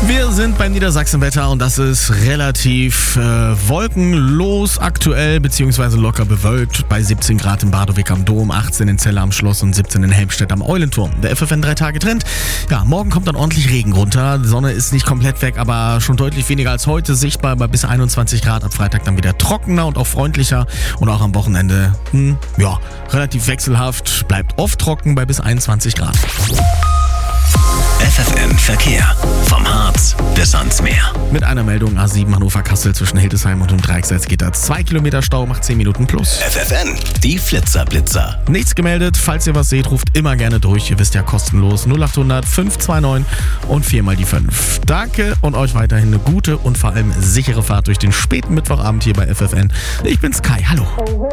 Wir sind beim Niedersachsenwetter und das ist relativ wolkenlos aktuell, beziehungsweise locker bewölkt. Bei 17 Grad in Badowik am Dom, 18 in Celle am Schloss und 17 in Helmstedt am Eulenturm. Der FFN 3 Tage Trend. Ja, morgen kommt dann ordentlich Regen runter. Die Sonne ist nicht komplett weg, aber schon deutlich weniger als heute sichtbar. Bei bis 21 Grad, ab Freitag dann wieder trockener und auch freundlicher. Und auch am Wochenende, relativ wechselhaft. Bleibt oft trocken bei bis 21 Grad. FFN Verkehr. Vom Harz bis ans Meer. Mit einer Meldung A7 Hannover-Kassel zwischen Hildesheim und dem Dreieckseiz geht da 2 Kilometer Stau, macht 10 Minuten plus. FFN, die Flitzer-Blitzer. Nichts gemeldet, falls ihr was seht, ruft immer gerne durch. Ihr wisst ja, kostenlos 0800 529 und 4 mal die 5. Danke und euch weiterhin eine gute und vor allem sichere Fahrt durch den späten Mittwochabend hier bei FFN. Ich bin's Kai, hallo.